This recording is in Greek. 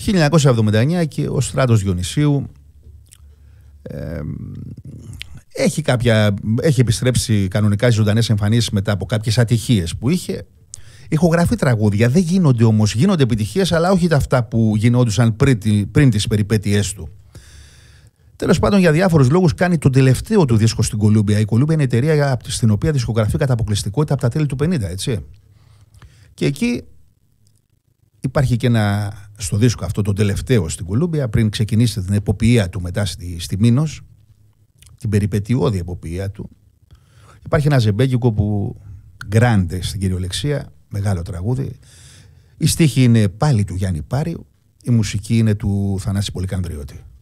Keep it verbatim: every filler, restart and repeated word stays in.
χίλια εννιακόσια εβδομήντα εννιά και ο Στράτος Διονυσίου ε, έχει, κάποια, έχει επιστρέψει κανονικά στις ζωντανές εμφανίσεις μετά από κάποιες ατυχίες που είχε. Ηχογραφεί τραγούδια, δεν γίνονται όμως, γίνονται επιτυχίες, αλλά όχι τα αυτά που γινόντουσαν πριν, πριν τις περιπέτειές του. Τέλος πάντων, για διάφορους λόγους κάνει τον τελευταίο του δίσκο στην Κολούμπια. Η Κολούμπια είναι η εταιρεία στην οποία δισκογραφεί κατά αποκλειστικότητα από τα τέλη του πενήντα, έτσι. Και εκεί υπάρχει και ένα, στο δίσκο αυτό, το τελευταίο στην Κολούμπια, πριν ξεκινήσει την εποπτεία του μετά στη, στη Μήνος, την περιπετειώδη εποπτεία του. Υπάρχει ένα ζεμπέκικο που γκράντε στην κυριολεξία, μεγάλο τραγούδι. Η στίχη είναι πάλι του Γιάννη Πάριου, η μουσική είναι του Θανάση Πολυκανδριώτη.